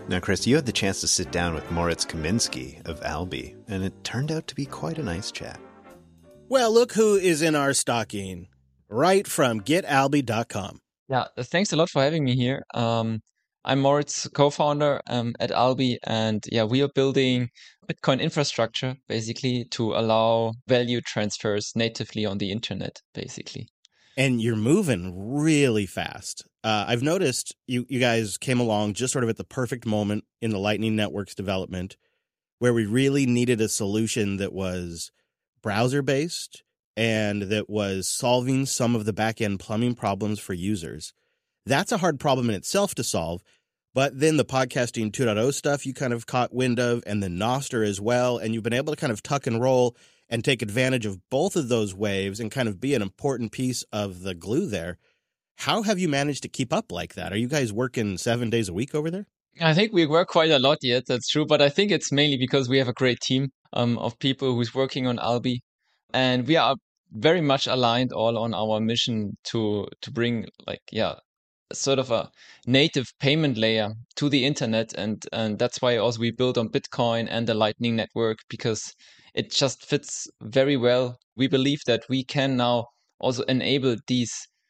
Now, Chris, you had the chance to sit down with Moritz Kaminsky of Alby, and it turned out to be quite a nice chat. Well, look who is in our stocking, right from getalby.com. Yeah, thanks a lot for having me here. I'm Moritz, co-founder at Alby, and yeah, we are building Bitcoin infrastructure basically to allow value transfers natively on the internet, basically. And you're moving really fast. I've noticed you guys came along just sort of at the perfect moment in the Lightning Network's development where we really needed a solution that was browser-based and that was solving some of the back-end plumbing problems for users. That's a hard problem in itself to solve, but then the podcasting 2.0 stuff you kind of caught wind of, and the Nostr as well, and you've been able to kind of tuck and roll and take advantage of both of those waves and kind of be an important piece of the glue there. How have you managed to keep up like that? Are you guys working 7 days a week over there? I think we work quite a lot yet, that's true, but I think it's mainly because we have a great team of people who's working on Alby, and we are very much aligned all on our mission to bring sort of a native payment layer to the internet, and that's why also we build on Bitcoin and the Lightning Network, because it just fits very well. We believe that we can now also enable these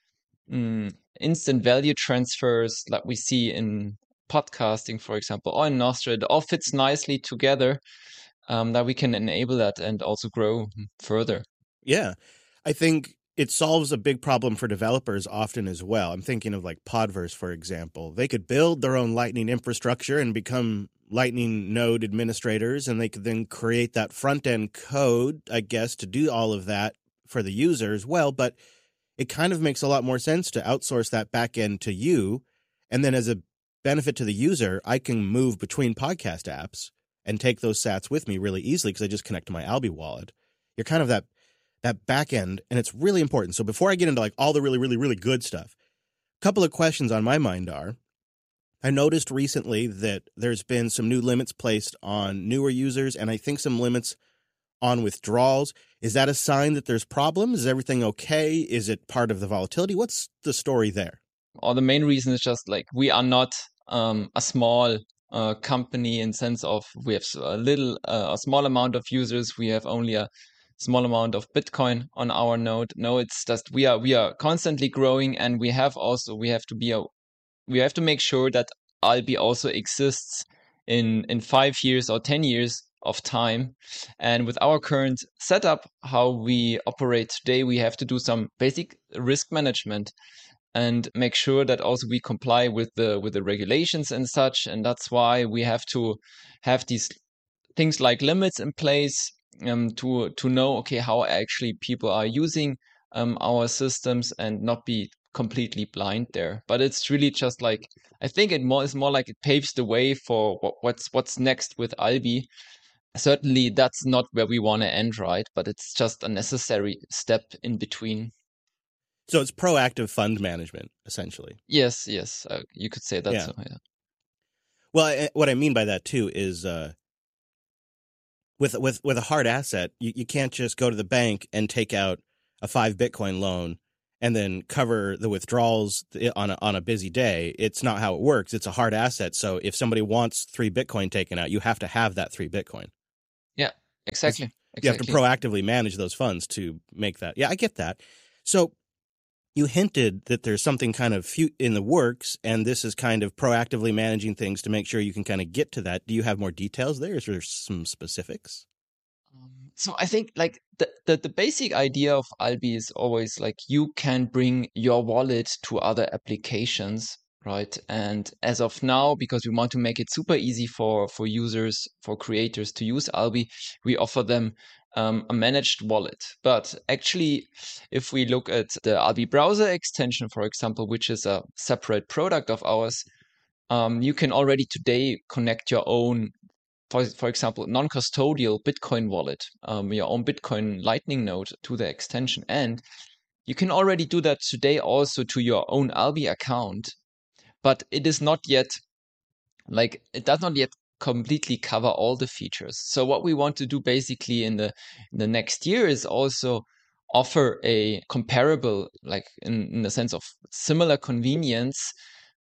instant value transfers like we see in podcasting, for example, or in Nostr. It all fits nicely together, that we can enable that and also grow further. Yeah, I think it solves a big problem for developers often as well. I'm thinking of like Podverse, for example. They could build their own Lightning infrastructure and become Lightning node administrators, and they could then create that front-end code, I guess, to do all of that for the user as well. But it kind of makes a lot more sense to outsource that back end to you. And then as a benefit to the user, I can move between podcast apps and take those sats with me really easily because I just connect to my Alby wallet. You're kind of that back end, and it's really important. So before I get into like all the really, really, really good stuff, a couple of questions on my mind are, I noticed recently that there's been some new limits placed on newer users, and I think some limits on withdrawals. Is that a sign that there's problems? Is everything okay? Is it part of the volatility? What's the story there? Or the main reason is just like we are not a small company in sense of we have a small amount of users. We have only a small amount of Bitcoin on our node. No, it's just we are constantly growing, and we have to make sure that Alby also exists in 5 years or 10 years of time. And with our current setup, how we operate today, we have to do some basic risk management and make sure that also we comply with the regulations and such. And that's why we have to have these things like limits in place, to know, okay, how actually people are using our systems and not be completely blind there. But it's really just like, I think it's more like it paves the way for what's next with Alby. Certainly that's not where we want to end, right? But it's just a necessary step in between. So it's proactive fund management, essentially. Yes, you could say that. Yeah. So, yeah. Well, what I mean by that too is with a hard asset, you can't just go to the bank and take out a 5 Bitcoin loan and then cover the withdrawals on a busy day. It's not how it works. It's a hard asset. So if somebody wants 3 Bitcoin taken out, you have to have that 3 Bitcoin. Yeah, exactly. You have to proactively manage those funds to make that. Yeah, I get that. So you hinted that there's something kind of in the works, and this is kind of proactively managing things to make sure you can kind of get to that. Do you have more details there? Is there some specifics? So I think like the basic idea of Alby is always like you can bring your wallet to other applications, right? And as of now, because we want to make it super easy for users, for creators to use Alby, we offer them a managed wallet. But actually, if we look at the Alby browser extension, for example, which is a separate product of ours, you can already today connect your own, for example, non-custodial Bitcoin wallet, your own Bitcoin Lightning node to the extension. And you can already do that today also to your own Alby account. But it is not yet, like, it does not yet completely cover all the features. So what we want to do basically in the next year is also offer a comparable, like in the sense of similar convenience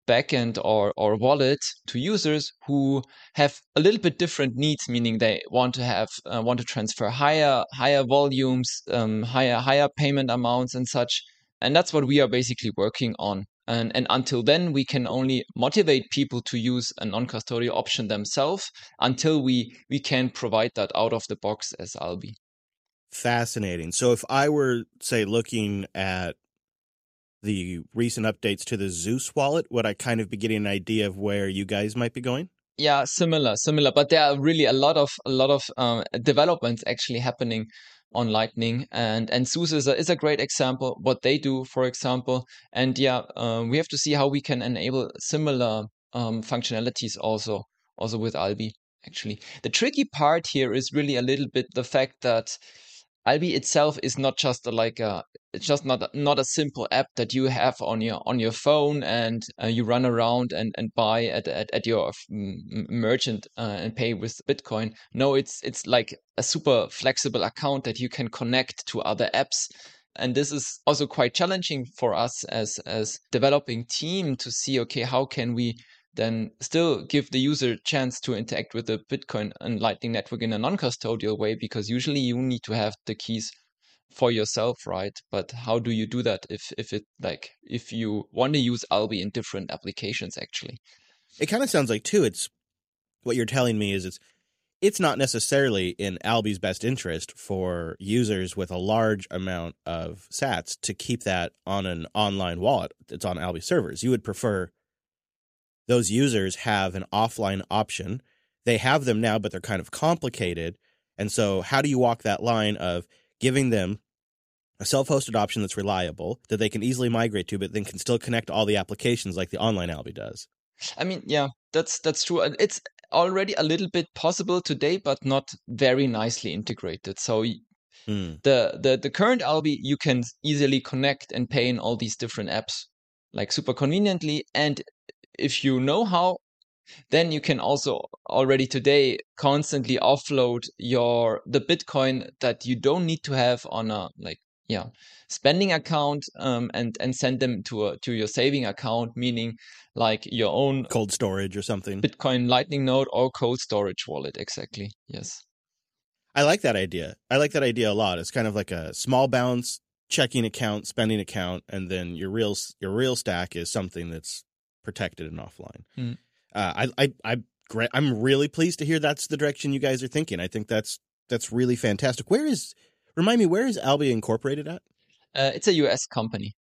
backend or wallet to users who have a little bit different needs, meaning they want to transfer higher volumes, higher payment amounts and such. And that's what we are basically working on. And until then, we can only motivate people to use a non-custodial option themselves until we can provide that out of the box as Alby. Fascinating. So if I were, say, looking at the recent updates to the Zeus wallet, would I kind of be getting an idea of where you guys might be going? Yeah, similar, but there are really a lot of developments actually happening on Lightning, and Zeus is a great example what they do, for example. And we have to see how we can enable similar functionalities also with Alby. Actually, the tricky part here is really a little bit the fact that Alby itself is not just it's just not a simple app that you have on your phone and you run around and buy at your merchant and pay with Bitcoin. No, it's like a super flexible account that you can connect to other apps. And this is also quite challenging for us as developing team to see, okay, how can we then still give the user a chance to interact with the Bitcoin and Lightning Network in a non-custodial way, because usually you need to have the keys for yourself, right? But how do you do that if you want to use Alby in different applications? Actually, it kind of sounds like too. It's what you're telling me is it's not necessarily in Alby's best interest for users with a large amount of sats to keep that on an online wallet that's on Alby servers. You would prefer those users have an offline option. They have them now, but they're kind of complicated. And so how do you walk that line of giving them a self-hosted option that's reliable, that they can easily migrate to, but then can still connect to all the applications like the online Alby does? I mean, yeah, that's true. It's already a little bit possible today, but not very nicely integrated. So the current Alby, you can easily connect and pay in all these different apps, like super conveniently. And if you know how, then you can also already today constantly offload the Bitcoin that you don't need to have on a spending account and send them to your saving account, meaning like your own cold storage or something, Bitcoin Lightning node or cold storage wallet. Exactly. Yes. I like that idea. I like that idea a lot. It's kind of like a small balance checking account, spending account, and then your real stack is something that's protected and offline. I'm really pleased to hear that's the direction you guys are thinking. I think that's really fantastic. Remind me, where is Alby incorporated at? It's a US company.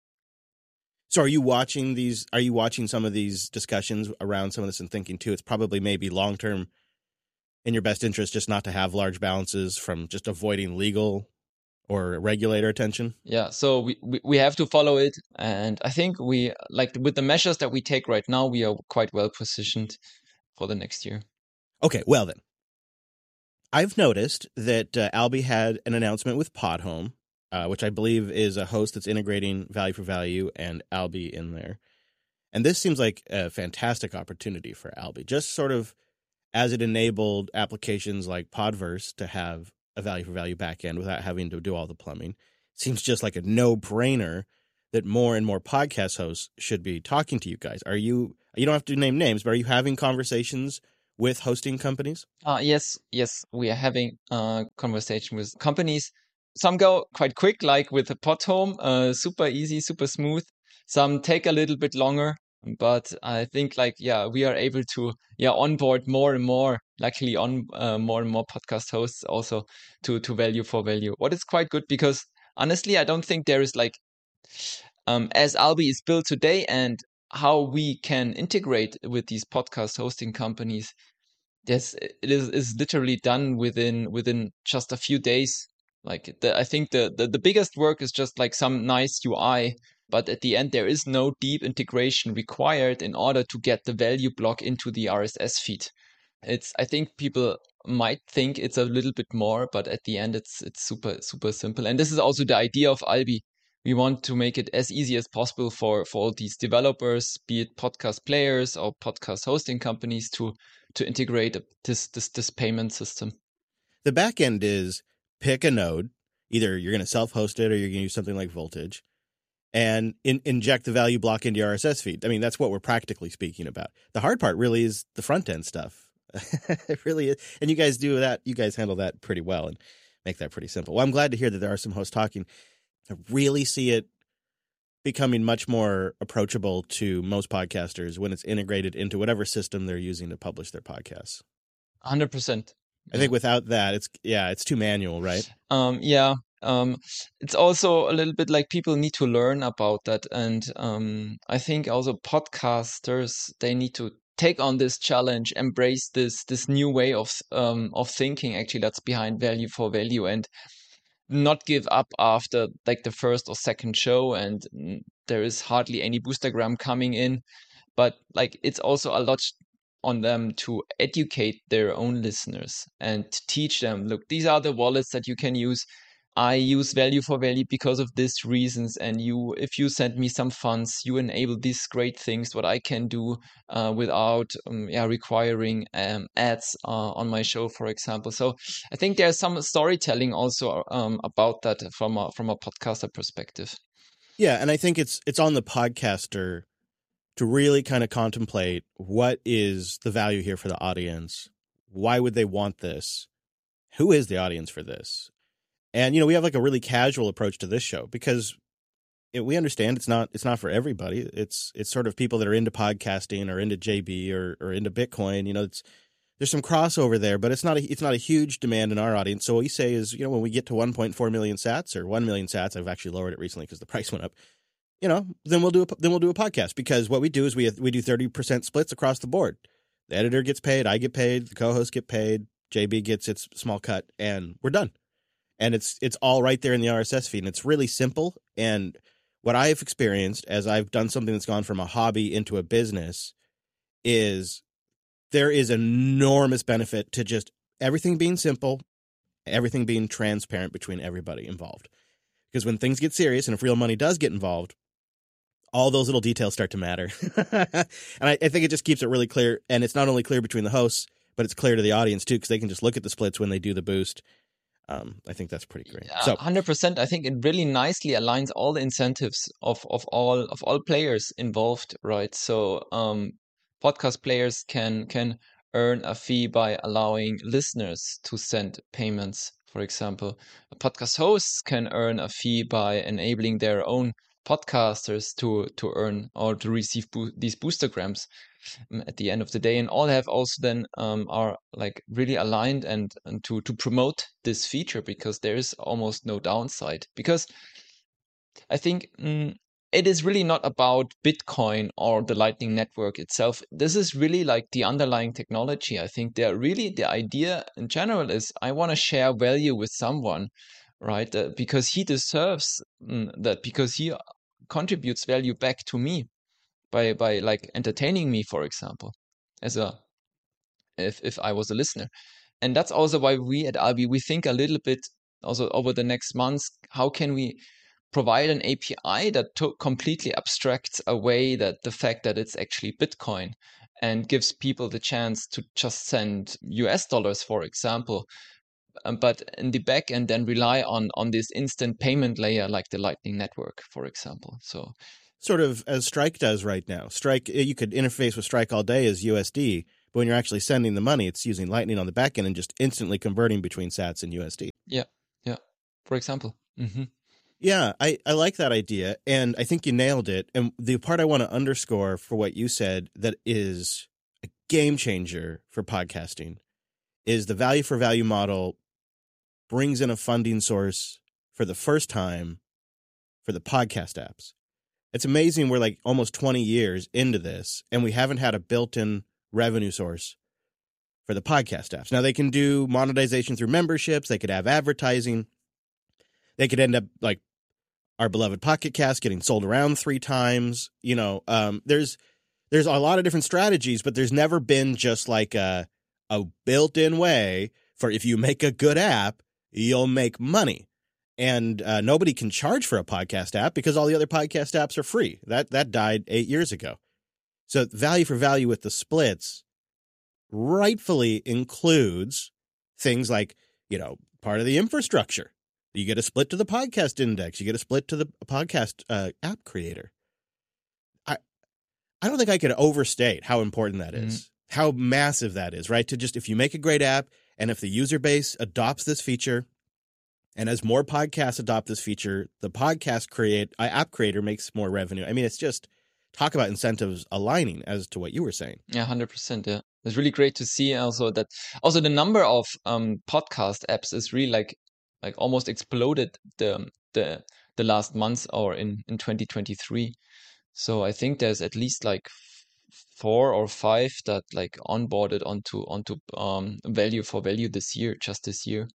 So are you watching some of these discussions around some of this and thinking too, it's probably maybe long-term in your best interest just not to have large balances from just avoiding legal or regulator attention? Yeah, so we have to follow it. And I think with the measures that we take right now, we are quite well positioned for the next year. Okay, well then. I've noticed that Alby had an announcement with Podhome, which I believe is a host that's integrating value for value and Alby in there. And this seems like a fantastic opportunity for Alby, just sort of as it enabled applications like Podverse to have a value for value backend without having to do all the plumbing. Seems just like a no-brainer that more and more podcast hosts should be talking to you guys. You don't have to name names, but are you having conversations with hosting companies? Yes, we are having conversation with companies. Some go quite quick, like with the Podhome, super easy, super smooth. Some take a little bit longer, but I think we are able to onboard more and more, luckily on more and more podcast hosts also to value for value. What is quite good, because honestly, I don't think there is as Alby is built today and how we can integrate with these podcast hosting companies. Yes, it is literally done within just a few days. I think the biggest work is just like some nice UI, but at the end there is no deep integration required in order to get the value block into the RSS feed. I think people might think it's a little bit more, but at the end it's super super simple. And this is also the idea of Alby. We want to make it as easy as possible for all these developers, be it podcast players or podcast hosting companies, to integrate this payment system. The back end is pick a node. Either you're going to self-host it or you're going to use something like Voltage. and inject the value block into your RSS feed. I mean, that's what we're practically speaking about. The hard part really is the front end stuff. It really is. And you guys do that. You guys handle that pretty well and make that pretty simple. Well, I'm glad to hear that there are some hosts talking. I really see it becoming much more approachable to most podcasters when it's integrated into whatever system they're using to publish their podcasts. 100%. I think without that, it's too manual, right? It's also a little bit like people need to learn about that. And I think also podcasters, they need to take on this challenge, embrace this new way of thinking, actually, that's behind value for value, and not give up after like the first or second show and there is hardly any boostergram coming in. But like it's also a lot on them to educate their own listeners and to teach them, look, these are the wallets that you can use. I use value for value because of these reasons, and if you send me some funds, you enable these great things what I can do without requiring ads on my show, for example. So I think there's some storytelling also about that from a podcaster perspective. Yeah, and I think it's on the podcaster to really kind of contemplate what is the value here for the audience. Why would they want this? Who is the audience for this? And, we have like a really casual approach to this show because we understand it's not for everybody. It's sort of people that are into podcasting or into JB or into Bitcoin. There's some crossover there, but it's not a huge demand in our audience. So what we say is, when we get to 1.4 million sats or 1 million sats, I've actually lowered it recently because the price went up. Then we'll do a podcast because what we do is we do 30% splits across the board. The editor gets paid, I get paid, the co-hosts get paid, JB gets its small cut, and we're done. And it's all right there in the RSS feed, and it's really simple. And what I've experienced as I've done something that's gone from a hobby into a business is there is enormous benefit to just everything being simple, everything being transparent between everybody involved. Because when things get serious and if real money does get involved, all those little details start to matter. And I think it just keeps it really clear. And it's not only clear between the hosts, but it's clear to the audience too, because they can just look at the splits when they do the boost. I think that's pretty great. So 100%. I think it really nicely aligns all the incentives of all players involved, right? So podcast players can earn a fee by allowing listeners to send payments, for example. Podcast hosts can earn a fee by enabling their own podcasters to earn or to receive these boostergrams at the end of the day, and all have also then are like really aligned and to promote this feature because there is almost no downside. Because I think it is really not about Bitcoin or the Lightning Network itself. This is really like the underlying technology. I think the idea in general is I want to share value with someone, right? Because he deserves that, because he contributes value back to me by like entertaining me, for example, if I was a listener. And that's also why we at Alby, we think a little bit also over the next months, how can we provide an API that completely abstracts away the fact that it's actually Bitcoin and gives people the chance to just send US dollars, for example, but in the back end then rely on this instant payment layer like the Lightning Network, for example. So sort of as Strike does right now. Strike, you could interface with Strike all day as USD, but when you're actually sending the money, it's using Lightning on the back end and just instantly converting between sats and USD. Yeah, for example. Mm-hmm. Yeah, I like that idea, and I think you nailed it. And the part I want to underscore for what you said that is a game changer for podcasting is the value for value model brings in a funding source for the first time for the podcast apps. It's amazing we're like almost 20 years into this, and we haven't had a built-in revenue source for the podcast apps. Now, they can do monetization through memberships. They could have advertising. They could end up like our beloved Pocket Cast getting sold around 3 times. There's a lot of different strategies, but there's never been just like a built-in way for if you make a good app, you'll make money. And nobody can charge for a podcast app because all the other podcast apps are free. That died 8 years ago. So value for value with the splits rightfully includes things like, part of the infrastructure. You get a split to the podcast index. You get a split to the podcast app creator. I don't think I could overstate how important that is, how massive that is, right? To just, if you make a great app and if the user base adopts this feature, and as more podcasts adopt this feature, the app creator makes more revenue. I mean, it's just, talk about incentives aligning as to what you were saying. Yeah, 100%. Yeah, it's really great to see also that also the number of podcast apps is really like almost exploded the last months or in 2023. So I think there's at least like 4 or 5 that like onboarded onto value for value this year, just this year.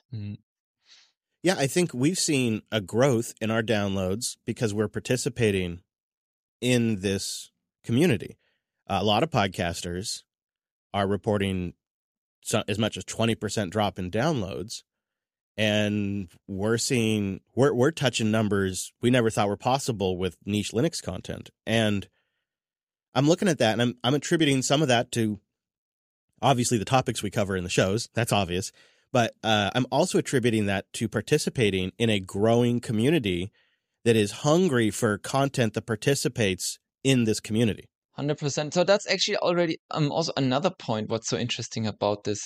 Yeah, I think we've seen a growth in our downloads because we're participating in this community. A lot of podcasters are reporting as much as 20% drop in downloads. And we're touching numbers we never thought were possible with niche Linux content. And I'm looking at that, and I'm attributing some of that to obviously the topics we cover in the shows. That's obvious. But I'm also attributing that to participating in a growing community that is hungry for content that participates in this community. 100%. So that's actually already also another point. What's so interesting about this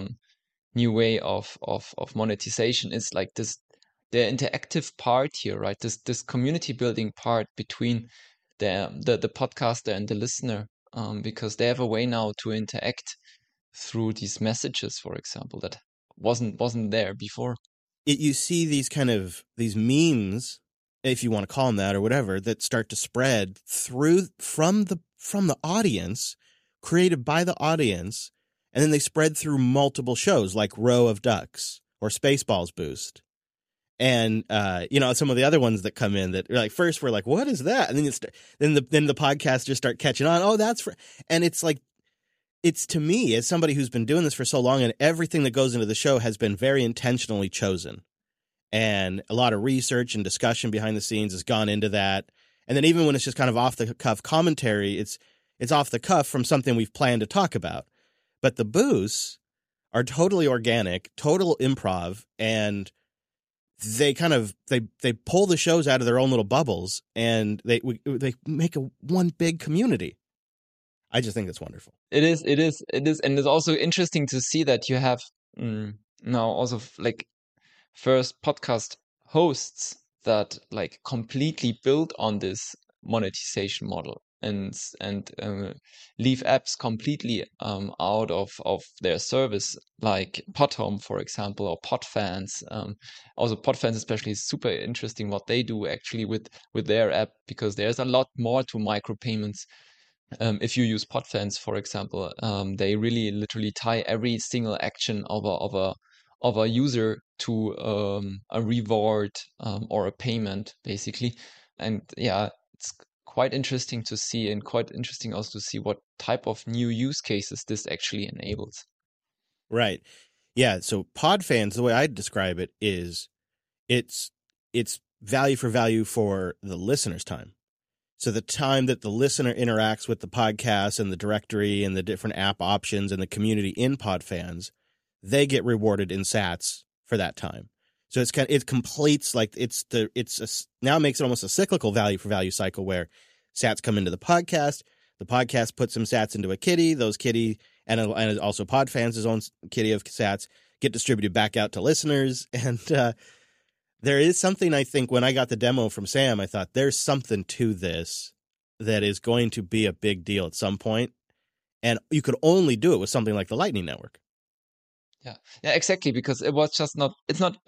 new way of monetization is like the interactive part here, right? This community building part between the podcaster and the listener, because they have a way now to interact through these messages, for example, that wasn't there before. You see these memes, if you want to call them that or whatever, that start to spread from the audience, created by the audience, and then they spread through multiple shows like Row of Ducks or Spaceballs Boost. And some of the other ones that come in that are like, first we're like, what is that? And then the podcasts just start catching on. Oh, and it's like, it's, to me, as somebody who's been doing this for so long, and everything that goes into the show has been very intentionally chosen. And a lot of research and discussion behind the scenes has gone into that. And then even when it's just kind of off the cuff commentary, it's off the cuff from something we've planned to talk about. But the boosts are totally organic, total improv, and they they pull the shows out of their own little bubbles, and they make one big community. I just think that's wonderful. It is, and it's also interesting to see that you have now also like first podcast hosts that like completely build on this monetization model and leave apps completely out of their service, like Podhome, for example, or Podfans. Also, Podfans especially is super interesting what they do actually with their app, because there's a lot more to micropayments. If you use Podfans, for example, they really literally tie every single action of a user to a reward or a payment, basically. And yeah, it's quite interesting to see, and quite interesting also to see what type of new use cases this actually enables. Right. Yeah. So Podfans, the way I describe it is it's value for the listener's time. So the time that the listener interacts with the podcast and the directory and the different app options and the community in Podfans, they get rewarded in sats for that time. So it completes, like, now makes it almost a cyclical value for value cycle where sats come into the podcast puts some sats into a kitty, those kitty and also Podfans' own kitty of sats get distributed back out to listeners. And there is something, I think, when I got the demo from Sam, I thought there's something to this that is going to be a big deal at some point. And you could only do it with something like the Lightning Network. Yeah, exactly. Because it's not,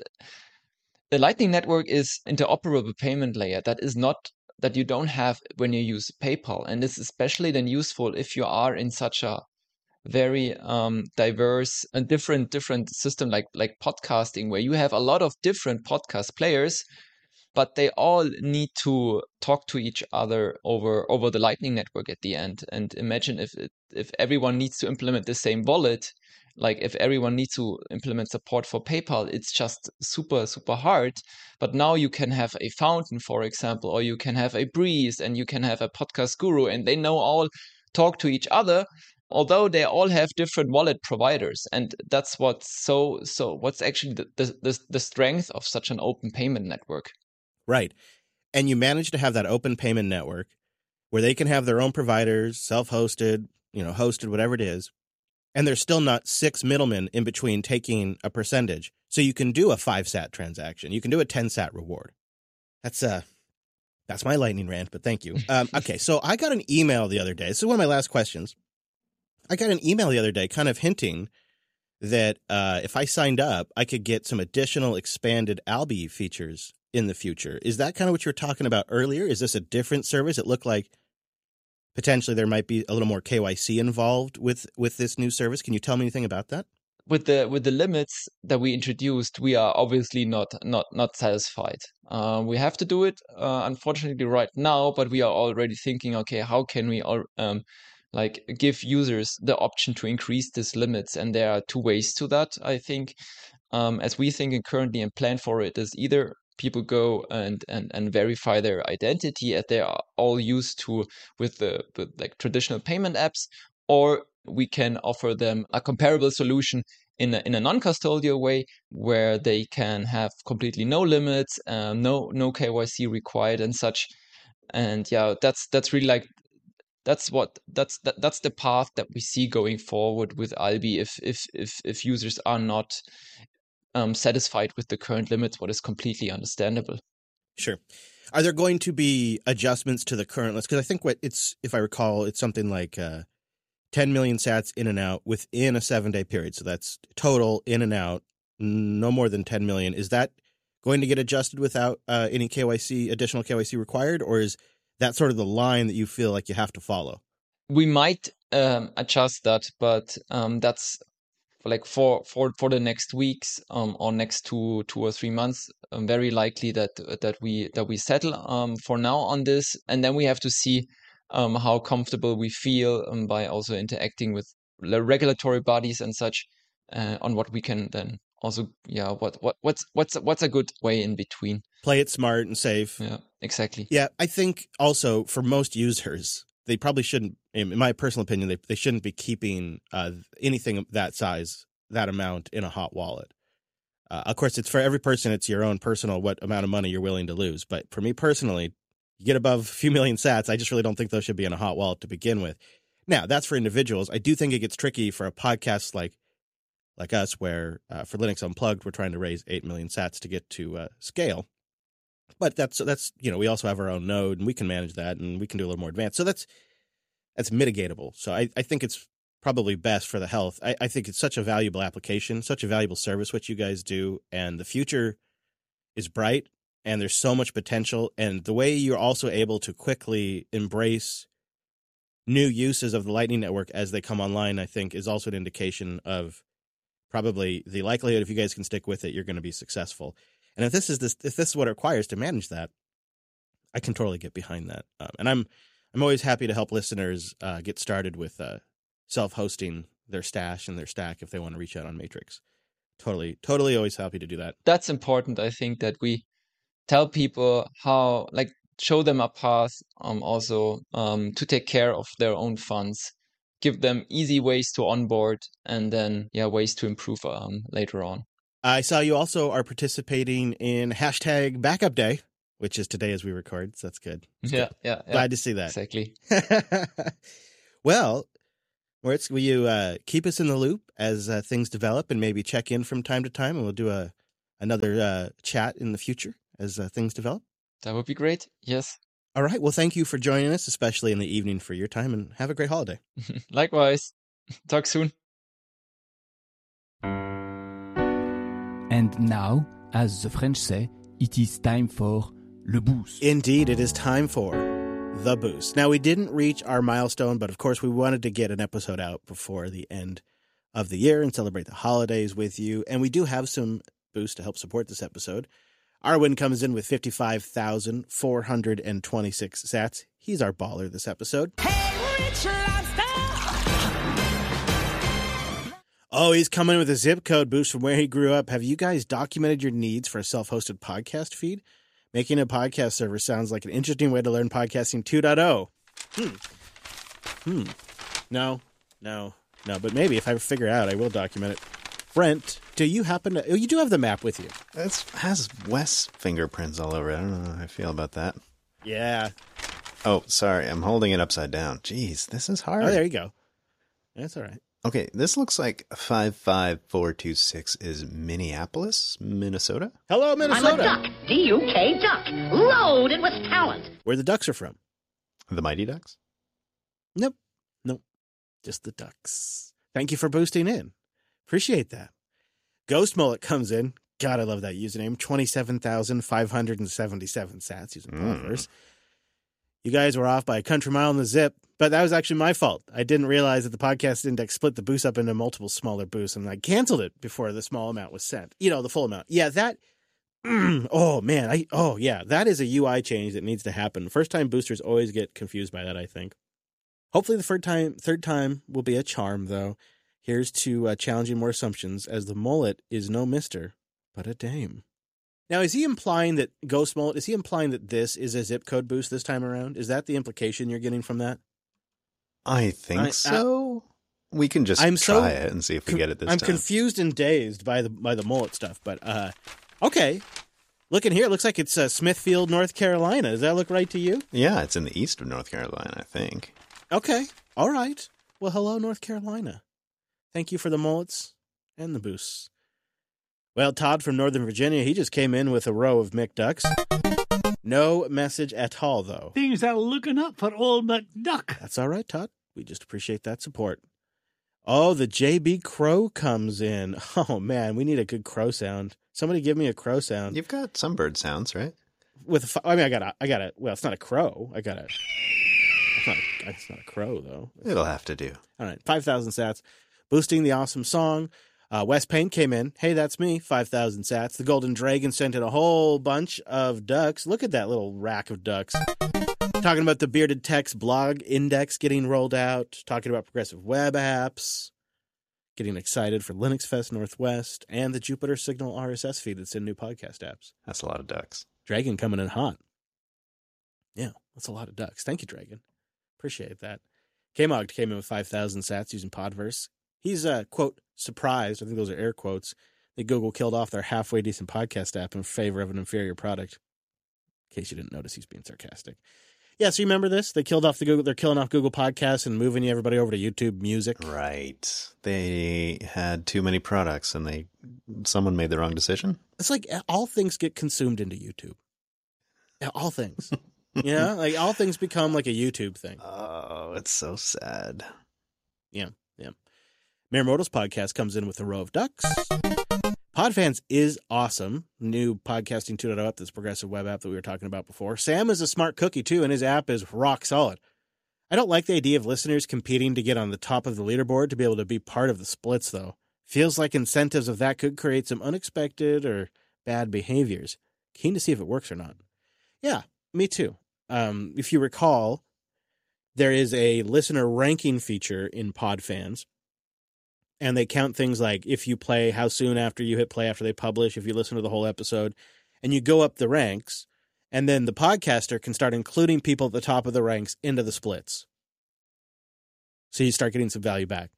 the Lightning Network is interoperable payment layer that you don't have when you use PayPal. And this is especially then useful if you are in such a very diverse and different system like podcasting, where you have a lot of different podcast players, but they all need to talk to each other over the Lightning Network at the end. And imagine if everyone needs to implement the same wallet, like if everyone needs to implement support for PayPal, it's just super, super hard. But now you can have a Fountain, for example, or you can have a Breeze, and you can have a Podcast Guru, and they know all talk to each other. although they all have different wallet providers, and that's what's what's actually the strength of such an open payment network. Right. And you manage to have that open payment network where they can have their own providers, self-hosted, hosted, whatever it is. And there's still not 6 middlemen in between taking a percentage. So you can do a 5-sat transaction. You can do a 10-sat reward. That's my lightning rant, but thank you. Okay, so I got an email the other day. This is one of my last questions. I got an email the other day kind of hinting that if I signed up, I could get some additional expanded Alby features in the future. Is that kind of what you were talking about earlier? Is this a different service? It looked like potentially there might be a little more KYC involved with this new service. Can you tell me anything about that? With the limits that we introduced, we are obviously not satisfied. We have to do it, unfortunately, right now. But we are already thinking, okay, how can we give users the option to increase these limits? And there are 2 ways to that, I think. As we think and currently and plan for it, is either people go and verify their identity as they are all used to with traditional payment apps, or we can offer them a comparable solution in a non-custodial way where they can have completely no limits, no KYC required and such. And yeah, that's really that's the path that we see going forward with Alby if users are not satisfied with the current limits, what is completely understandable. Sure. Are there going to be adjustments to the current list? Because I think if I recall, it's something like 10 million sats in and out within a 7-day period. So that's total in and out, no more than 10 million. Is that going to get adjusted without any additional KYC required? Or is that sort of the line that you feel like you have to follow? We might adjust that, but that's for the next weeks or next 2 or 3 months, very likely that we settle for now on this, and then we have to see how comfortable we feel by also interacting with the regulatory bodies and such on what we can then also what's a good way in between. Play it smart and safe. Yeah, exactly. Yeah, I think also for most users, they probably shouldn't, in my personal opinion, they shouldn't be keeping anything that size, that amount in a hot wallet. Of course, it's for every person, it's your own personal what amount of money you're willing to lose. But for me personally, you get above a few million sats, I just really don't think those should be in a hot wallet to begin with. Now, that's for individuals. I do think it gets tricky for a podcast like us, where for Linux Unplugged, we're trying to raise 8 million sats to get to scale. But that's we also have our own node, and we can manage that, and we can do a little more advanced. So that's mitigatable. So I think it's probably best for the health. I think it's such a valuable application, such a valuable service, what you guys do, and the future is bright, and there's so much potential. And the way you're also able to quickly embrace new uses of the Lightning Network as they come online, I think, is also an indication of probably the likelihood, if you guys can stick with it, you're going to be successful. And if this is what it requires to manage that, I can totally get behind that. And I'm always happy to help listeners get started with self-hosting their stash and their stack if they want to reach out on Matrix. Totally always happy to do that. That's important. I think that we tell people how, show them a path, also to take care of their own funds, give them easy ways to onboard, and then ways to improve later on. I saw you also are participating in #Backup Day, which is today as we record. So that's good. Yeah. Glad to see that. Exactly. Well, Moritz, will you keep us in the loop as things develop, and maybe check in from time to time, and we'll do another chat in the future as things develop? That would be great. Yes. All right. Well, thank you for joining us, especially in the evening for your time, and have a great holiday. Likewise. Talk soon. And now, as the French say, it is time for le boost. Indeed, it is time for the boost. Now, we didn't reach our milestone, but of course, we wanted to get an episode out before the end of the year and celebrate the holidays with you. And we do have some boosts to help support this episode. Arwin comes in with 55,426 sats. He's our baller this episode. Hey, Rich Lobster! Oh, he's coming in with a zip code boost from where he grew up. Have you guys documented your needs for a self-hosted podcast feed? Making a podcast server sounds like an interesting way to learn podcasting 2.0. No, No, but maybe if I figure it out, I will document it. Brent, do you happen to... Oh, you do have the map with you. It has Wes fingerprints all over it. I don't know how I feel about that. Yeah. Oh, sorry. I'm holding it upside down. Jeez, this is hard. Oh, there you go. That's all right. Okay, this looks like 55426 is Minneapolis, Minnesota? Hello, Minnesota. I'm a duck. D-U-K, duck. Loaded with talent. Where the Ducks are from. The Mighty Ducks? Nope. Just the Ducks. Thank you for boosting in. Appreciate that. Ghost Mullet comes in. God, I love that username. 27,577 sats using Podverse. You guys were off by a country mile in the zip, but that was actually my fault. I didn't realize that the podcast index split the boost up into multiple smaller boosts, and I canceled it before the small amount was sent. The full amount. Yeah, that... oh, man. That is a UI change that needs to happen. First-time boosters always get confused by that, I think. Hopefully the third time will be a charm, though. Here's to challenging more assumptions, as the mullet is no mister, but a dame. Now, is he implying that, Ghost Mullet, is he implying that this is a zip code boost this time around? Is that the implication you're getting from that? I think so. We can just try it and see if we get it this time. I'm confused and dazed by the mullet stuff, but okay. Looking here, it looks like it's Smithfield, North Carolina. Does that look right to you? Yeah, it's in the east of North Carolina, I think. Okay. All right. Well, hello, North Carolina. Thank you for the mullets and the boosts. Well, Todd from Northern Virginia, he just came in with a row of McDucks. No message at all, though. Things are looking up for old McDuck. That's all right, Todd. We just appreciate that support. Oh, the JB Crow comes in. Oh, man, we need a good crow sound. Somebody give me a crow sound. You've got some bird sounds, right? I got a, well, it's not a crow. It's not a crow, though. It'll have to do. All right, 5,000 sats. Boosting the awesome song. Wes Payne came in. Hey, that's me. 5,000 sats. The Golden Dragon sent in a whole bunch of ducks. Look at that little rack of ducks. Talking about the Bearded Text blog index getting rolled out. Talking about progressive web apps. Getting excited for Linux Fest Northwest. And the Jupiter Signal RSS feed that's in new podcast apps. That's a lot of ducks. Dragon coming in hot. Yeah, that's a lot of ducks. Thank you, Dragon. Appreciate that. Kmog came in with 5,000 sats using Podverse. He's, quote, surprised, I think those are air quotes, that Google killed off their halfway decent podcast app in favor of an inferior product. In case you didn't notice, he's being sarcastic. Yeah, so you remember this? They're killing off Google Podcasts and moving everybody over to YouTube Music. Right. They had too many products and someone made the wrong decision. It's like all things get consumed into YouTube. Yeah, all things. Like all things become like a YouTube thing. Oh, it's so sad. Yeah. Miramoto's podcast comes in with a row of ducks. Podfans is awesome. New podcasting 2.0 app, this progressive web app that we were talking about before. Sam is a smart cookie, too, and his app is rock solid. I don't like the idea of listeners competing to get on the top of the leaderboard to be able to be part of the splits, though. Feels like incentives of that could create some unexpected or bad behaviors. Keen to see if it works or not. Yeah, me too. If you recall, there is a listener ranking feature in Podfans. And they count things like if you play, how soon after you hit play after they publish, if you listen to the whole episode, and you go up the ranks, and then the podcaster can start including people at the top of the ranks into the splits. So you start getting some value back.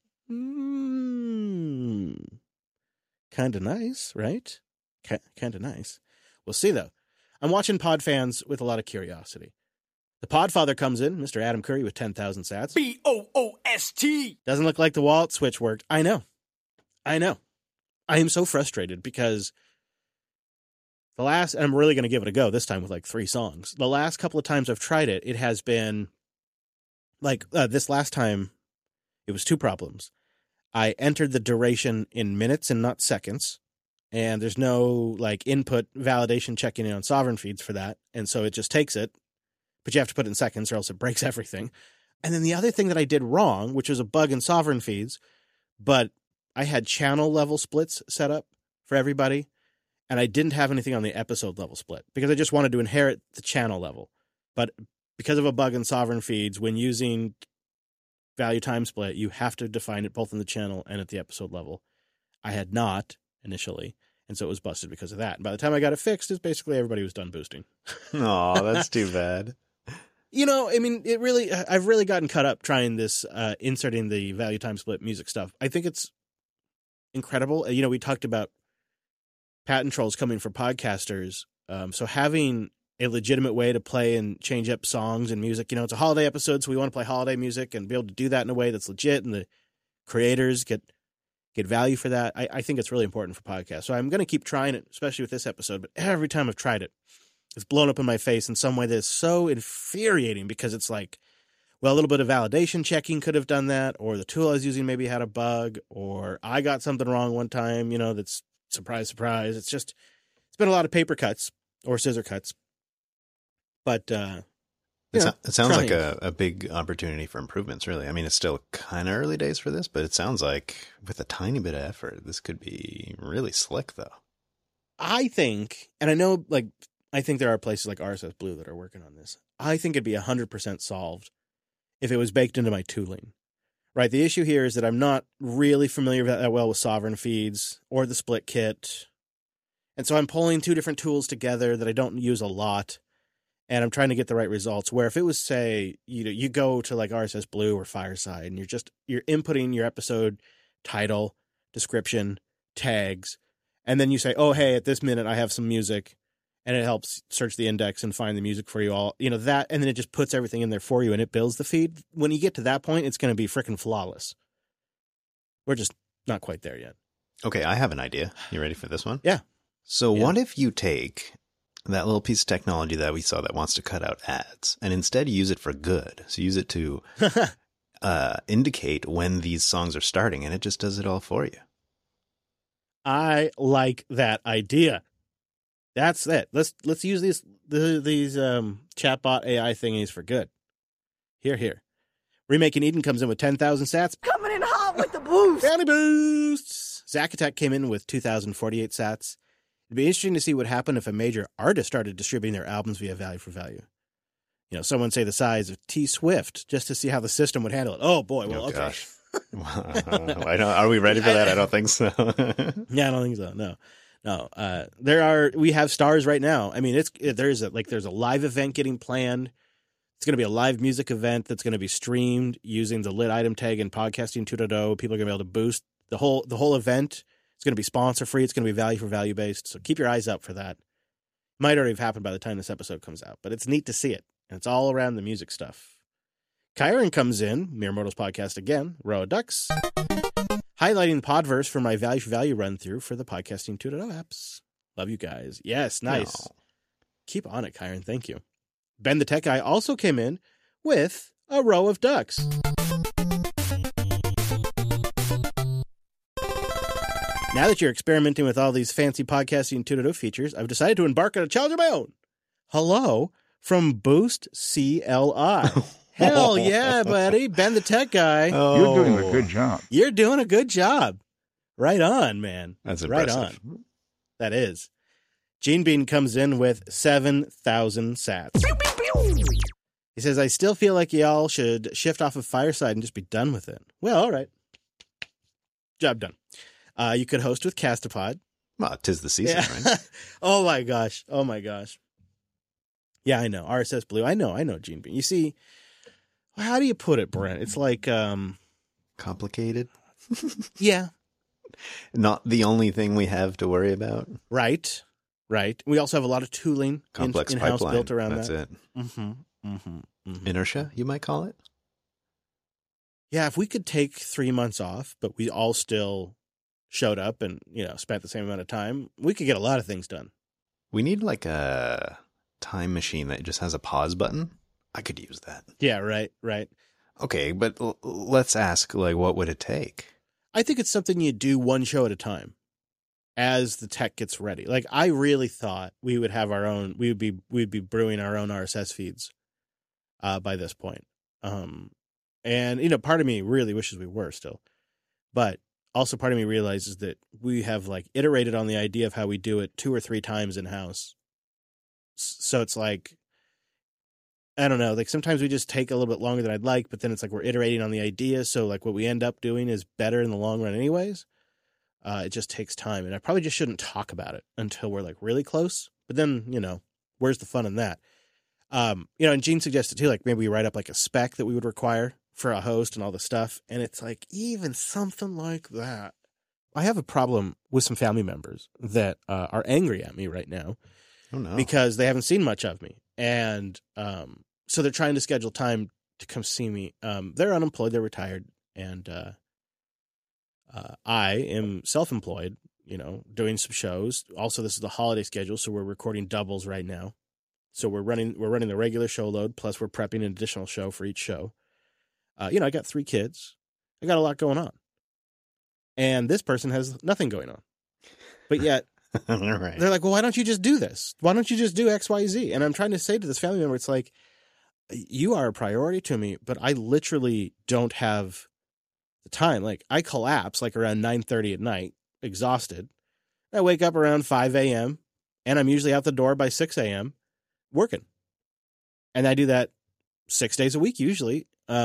Kind of nice, right? Kind of nice. We'll see, though. I'm watching Podfans with a lot of curiosity. The Podfather comes in, Mr. Adam Curry with 10,000 sats. BOOST. Doesn't look like the wallet switch worked. I know. I am so frustrated because I'm really going to give it a go this time with like 3 songs. The last couple of times I've tried it, it has been like this last time, it was 2 problems. I entered the duration in minutes and not seconds. And there's no like input validation checking in on sovereign feeds for that. And so it just takes it. But you have to put it in seconds or else it breaks everything. And then the other thing that I did wrong, which was a bug in sovereign feeds, but I had channel level splits set up for everybody, and I didn't have anything on the episode level split because I just wanted to inherit the channel level. But because of a bug in sovereign feeds, when using value time split, you have to define it both in the channel and at the episode level. I had not initially, and so it was busted because of that. And by the time I got it fixed, it's basically everybody was done boosting. Oh, that's too bad. I mean, I've really gotten caught up trying this, inserting the value time split music stuff. I think it's incredible. We talked about patent trolls coming for podcasters. So having a legitimate way to play and change up songs and music, it's a holiday episode, so we want to play holiday music and be able to do that in a way that's legit, and the creators get value for that. I think it's really important for podcasts. So I'm going to keep trying it, especially with this episode. But every time I've tried it, it's blown up in my face in some way that's so infuriating, because it's like, well, a little bit of validation checking could have done that, or the tool I was using maybe had a bug, or I got something wrong one time, that's surprise, surprise. It's been a lot of paper cuts or scissor cuts. But it sounds like a big opportunity for improvements, really. I mean, it's still kind of early days for this, but it sounds like with a tiny bit of effort, this could be really slick, though. I think, and I think there are places like RSS Blue that are working on this. I think it'd be 100% solved if it was baked into my tooling. Right? The issue here is that I'm not really familiar that well with sovereign feeds or the split kit. And so I'm pulling two different tools together that I don't use a lot. And I'm trying to get the right results, where if it was, say, you go to like RSS Blue or Fireside, and you're inputting your episode title, description, tags, and then you say, oh, hey, at this minute I have some music, and it helps search the index and find the music for you all, that, and then it just puts everything in there for you and it builds the feed. When you get to that point, it's going to be freaking flawless. We're just not quite there yet. Okay, I have an idea. You ready for this one? Yeah. So what if you take that little piece of technology that we saw that wants to cut out ads and instead use it for good? So use it to indicate when these songs are starting, and it just does it all for you. I like that idea. That's it. Let's use these chatbot AI thingies for good. Here. Remaking Eden comes in with 10,000 sats. Coming in hot with the boost. Bounty boosts. Zack Attack came in with 2,048 sats. It'd be interesting to see what happened if a major artist started distributing their albums via value for value. Someone say the size of T Swift, just to see how the system would handle it. Oh boy, well, okay. Gosh. Are we ready for that? I don't think so. Yeah, I don't think so. No. We have stars right now. I mean, there's a live event getting planned. It's going to be a live music event that's going to be streamed using the lit item tag and Podcasting 2.0. People are going to be able to boost the whole event. It's going to be sponsor free. It's going to be value for value based. So keep your eyes up for that. Might already have happened by the time this episode comes out, but it's neat to see it. And it's all around the music stuff. Kyron comes in, Mere Mortals podcast again, Roa Ducks, highlighting the Podverse for my value for value run through for the Podcasting 2.0 apps. Love you guys. Yes, nice. Oh. Keep on it, Kyron. Thank you. Ben the Tech Guy also came in with a row of ducks. Now that you're experimenting with all these fancy Podcasting 2.0 features, I've decided to embark on a challenge of my own. Hello from Boost CLI. Hell yeah, buddy. Ben the Tech Guy. Oh. You're doing a good job. You're doing a good job. Right on, man. That's right impressive. On. That is. Gene Bean comes in with 7,000 sats. He says, I still feel like y'all should shift off of Fireside and just be done with it. Well, all right. Job done. You could host with Castapod. Well, 'tis the season, Yeah. right? Oh my gosh. Yeah, I know. RSS Blue. I know, Gene Bean. You see, how do you put it, Brent? It's like Complicated. Yeah. Not the only thing we have to worry about. Right. We also have a lot of tooling Complex in-house pipeline. built around That's that. it. Inertia, you might call it. Yeah, if we could take 3 months off, but we all still showed up and, spent the same amount of time, we could get a lot of things done. We need like a time machine that just has a pause button. I could use that. Yeah, right. Okay, but let's ask, what would it take? I think it's something you do one show at a time as the tech gets ready. Like, I really thought we would have our own, we'd be brewing our own RSS feeds by this point. And, part of me really wishes we were still. But also part of me realizes that we have, iterated on the idea of how we do it 2 or 3 times in-house. So it's like, I don't know, sometimes we just take a little bit longer than I'd like, but then it's like we're iterating on the idea. So what we end up doing is better in the long run anyways. It just takes time. And I probably just shouldn't talk about it until we're really close. But then, where's the fun in that? And Gene suggested too, like maybe we write up like a spec that we would require for a host and all the stuff. And it's like, even something like that. I have a problem with some family members that are angry at me right now because they haven't seen much of me. And so they're trying to schedule time to come see me. They're unemployed, they're retired. And I am self-employed, doing some shows. Also, this is the holiday schedule, so we're recording doubles right now. So we're running the regular show load, plus we're prepping an additional show for each show. I got 3 kids. I got a lot going on. And this person has nothing going on. But yet, right. They're like, well, why don't you just do this? Why don't you just do X, Y, Z? And I'm trying to say to this family member, it's like, you are a priority to me, but I literally don't have the time. Like, I collapse like around 9:30 at night, exhausted. I wake up around 5 a.m., and I'm usually out the door by 6 a.m. working. And I do that 6 days a week usually.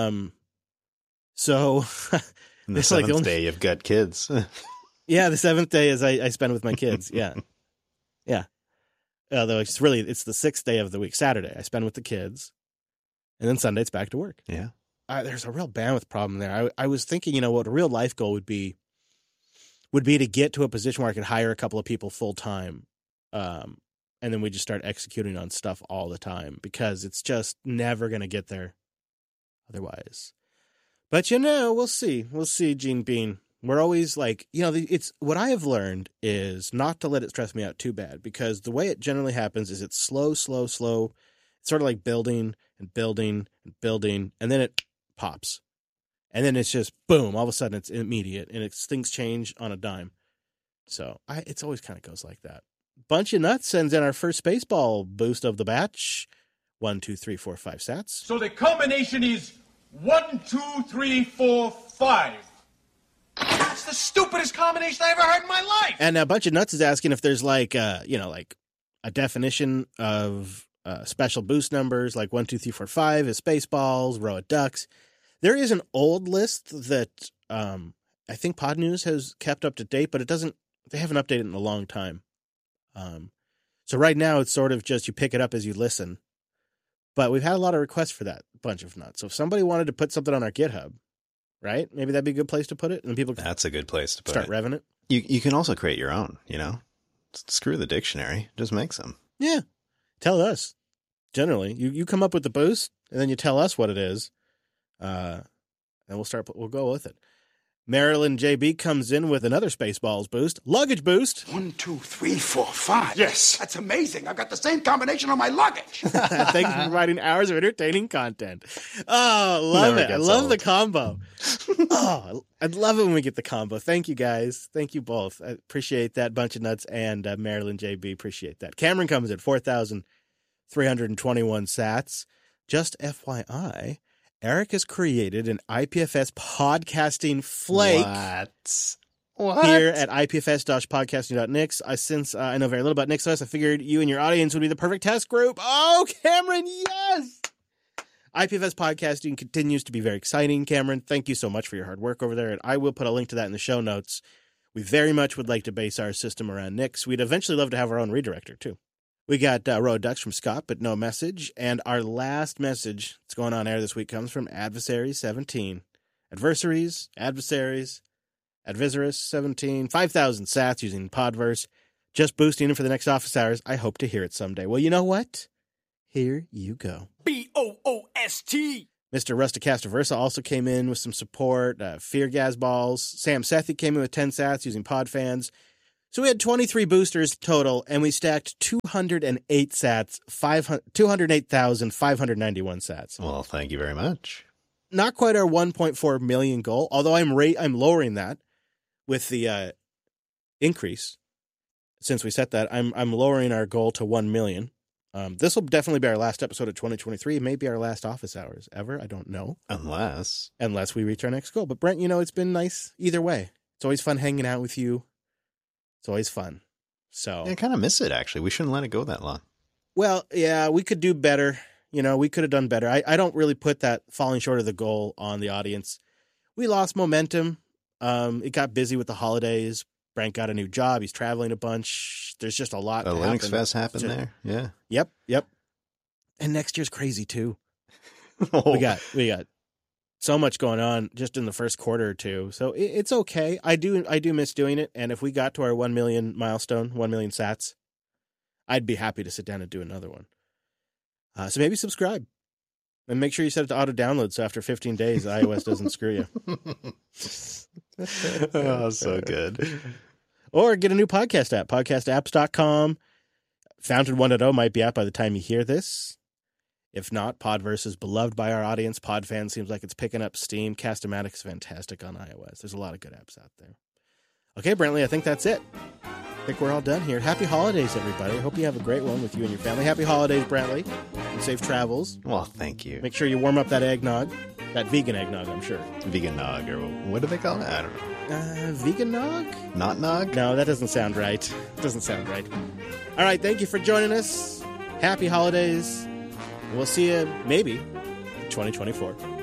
So And the seventh day you've got kids. Yeah, the 7th day is I spend with my kids. Yeah. Yeah. Although it's the 6th day of the week, Saturday. I spend with the kids. And then Sunday it's back to work. Yeah. There's a real bandwidth problem there. I was thinking, what a real life goal would be to get to a position where I could hire a couple of people full time. And then we just start executing on stuff all the time because it's just never going to get there otherwise. But, we'll see. We'll see, Gene Bean. We're always like, it's what I have learned is not to let it stress me out too bad because the way it generally happens is it's slow. It's sort of like building and building and building, and then it pops. And then it's just boom, all of a sudden it's immediate and things change on a dime. So it's always kind of goes like that. Bunch of Nuts sends in our first Spaceball boost of the batch. 1, 2, 3, 4, 5 sats. So the combination is 1, 2, 3, 4, 5. That's the stupidest combination I ever heard in my life. And a Bunch of Nuts is asking if there's like a definition of special boost numbers like 1, 2, 3, 4, 5 is Spaceballs, row of ducks. There is an old list that I think Pod News has kept up to date, but they haven't updated it in a long time. So right now it's sort of just you pick it up as you listen. But we've had a lot of requests for that Bunch of Nuts. So if somebody wanted to put something on our GitHub, right? Maybe that'd be a good place to put it, and people that's a good place to put start revving it. You can also create your own. Screw the dictionary, just make some. Yeah, tell us. Generally, you come up with the boost, and then you tell us what it is, and we'll go with it. Marilyn JB comes in with another Spaceballs boost. Luggage boost. 1, 2, 3, 4, 5. Yes. That's amazing. I've got the same combination on my luggage. Thanks for providing hours of entertaining content. Oh, love it. I love the combo. I'd love it when we get the combo. Thank you, guys. Thank you both. I appreciate that. Bunch of Nuts and Marilyn JB. Appreciate that. Cameron comes in 4,321 sats. Just FYI, Eric has created an IPFS podcasting flake. What? Here at ipfs-podcasting.nix. Since I know very little about Nixos, I figured you and your audience would be the perfect test group. Oh, Cameron, yes! IPFS podcasting continues to be very exciting, Cameron. Thank you so much for your hard work over there, and I will put a link to that in the show notes. We very much would like to base our system around Nix. We'd eventually love to have our own redirector, too. We got Road Ducks from Scott, but no message. And our last message that's going on air this week comes from Adversaries 17. Adversaries 17, 5,000 sats using Podverse. Just boosting in for the next office hours. I hope to hear it someday. Well, you know what? Here you go. BOOST. Mr. Rusticaster Versa also came in with some support. Fear Gas Balls. Sam Sethi came in with 10 sats using Podfans. So we had 23 boosters total, and we stacked 208 sats, 208,591 sats. Well, thank you very much. Not quite our 1.4 million goal, although I'm lowering that with the increase. Since we set that, I'm lowering our goal to 1 million. This will definitely be our last episode of 2023. It may be our last office hours ever. I don't know. Unless we reach our next goal. But Brent, it's been nice either way. It's always fun hanging out with you. It's always fun. So I kind of miss it, actually. We shouldn't let it go that long. Well, yeah, we could do better. We could have done better. I don't really put that falling short of the goal on the audience. We lost momentum. It got busy with the holidays. Brent got a new job. He's traveling a bunch. There's just a lot. A Linux Fest happened there. Yeah. Yep. And next year's crazy too. Oh. We got so much going on just in the first quarter or two. So it's okay. I do miss doing it. And if we got to our 1 million milestone, 1 million sats, I'd be happy to sit down and do another one. So maybe subscribe. And make sure you set it to auto-download so after 15 days, iOS doesn't screw you. Oh, so good. Or get a new podcast app, podcastapps.com. Fountain 1.0 might be out by the time you hear this. If not, Podverse is beloved by our audience. Podfan seems like it's picking up steam. Cast-O-Matic is fantastic on iOS. There's a lot of good apps out there. Okay, Brantley, I think that's it. I think we're all done here. Happy holidays, everybody. I hope you have a great one with you and your family. Happy holidays, Brantley. And safe travels. Well, thank you. Make sure you warm up that eggnog. That vegan eggnog, I'm sure. Vegan nog, or what do they call it? I don't know. Vegan nog? Not nog? No, that doesn't sound right. Doesn't sound right. All right, thank you for joining us. Happy holidays. We'll see you maybe 2024.